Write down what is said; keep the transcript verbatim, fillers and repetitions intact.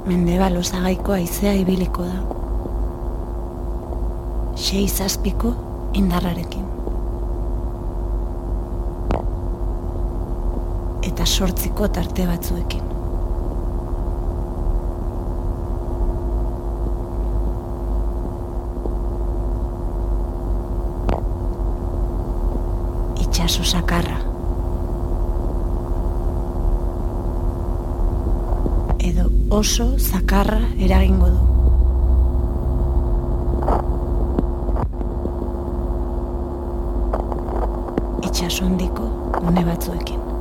mendebal osagaiko haizea ibiliko da. Sei zazpiko indarrarekin. Eta sortziko tarte batzuekin. Itxaso sakarra. Edo oso zakarra eragingo du. Itxaso handiko une batzuekin.